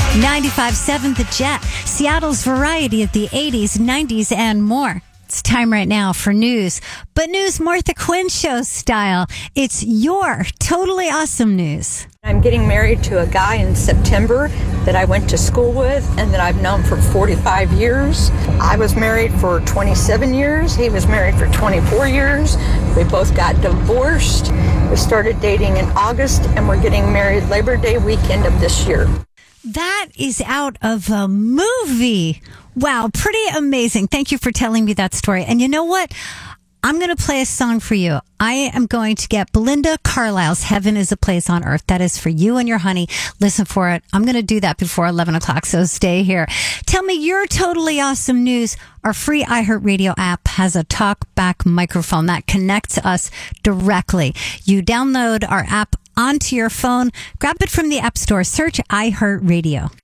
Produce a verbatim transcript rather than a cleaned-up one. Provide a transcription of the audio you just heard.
ninety-five point seven The Jet, Seattle's variety of the eighties, nineties, and more. It's time right now for news, but news Martha Quinn show style. It's your totally awesome news. I'm getting married to a guy in September that I went to school with and that I've known for forty-five years. I was married for twenty-seven years. He was married for twenty-four years. We both got divorced. We started dating in August and we're getting married Labor Day weekend of this year. That is out of a movie. Wow, pretty amazing. Thank you for telling me that story. And you know what? I'm going to play a song for you. I am going to get Belinda Carlisle's Heaven is a Place on Earth. That is for you and your honey. Listen for it. I'm going to do that before eleven o'clock, so stay here. Tell me your totally awesome news. Our free iHeartRadio app has a talk-back microphone that connects us directly. You download our app onto your phone. Grab it from the App Store. Search iHeartRadio.